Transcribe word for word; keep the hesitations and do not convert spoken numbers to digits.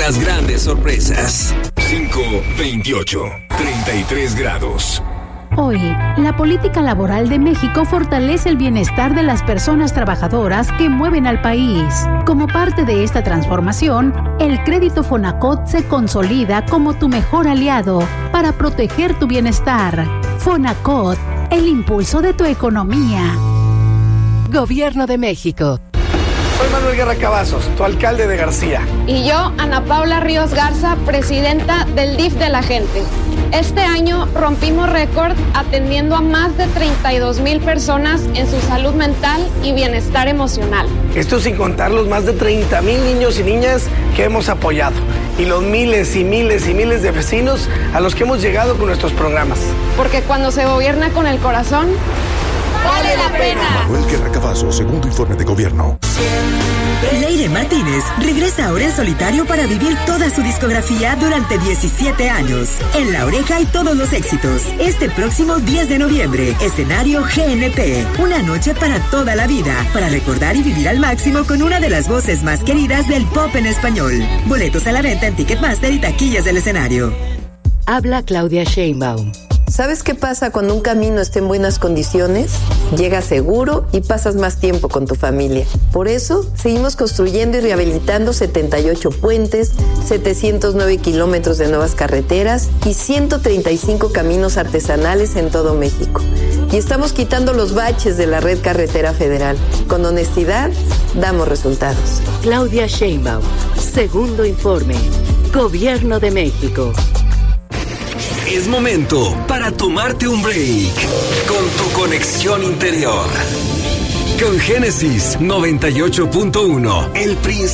las grandes sorpresas. cinco veintiocho, treinta y tres grados. Hoy, la política laboral de México fortalece el bienestar de las personas trabajadoras que mueven al país. Como parte de esta transformación, el crédito Fonacot se consolida como tu mejor aliado para proteger tu bienestar. Fonacot, el impulso de tu economía. Gobierno de México. Soy Manuel Guerra Cavazos, tu alcalde de García. Y yo, Ana Paula Ríos Garza, presidenta del D I F de la gente. Este año rompimos récord atendiendo a más de treinta y dos mil personas en su salud mental y bienestar emocional. Esto sin contar los más de treinta mil niños y niñas que hemos apoyado y los miles y miles y miles de vecinos a los que hemos llegado con nuestros programas. Porque cuando se gobierna con el corazón, vale la pena. Manuel Guerra Cavazos, segundo informe de gobierno. Leire Martínez regresa ahora en solitario para vivir toda su discografía durante diecisiete años. En La Oreja y todos los éxitos. Este próximo diez de noviembre, escenario G N P. Una noche para toda la vida, para recordar y vivir al máximo con una de las voces más queridas del pop en español. Boletos a la venta en Ticketmaster y taquillas del escenario. Habla Claudia Sheinbaum. ¿Sabes qué pasa cuando un camino está en buenas condiciones? Llegas seguro y pasas más tiempo con tu familia. Por eso, seguimos construyendo y rehabilitando setenta y ocho puentes, setecientos nueve kilómetros de nuevas carreteras y ciento treinta y cinco caminos artesanales en todo México. Y estamos quitando los baches de la red carretera federal. Con honestidad, damos resultados. Claudia Sheinbaum, segundo informe. Gobierno de México. Es momento para tomarte un break con tu conexión interior. Con Génesis noventa y ocho punto uno, el príncipe.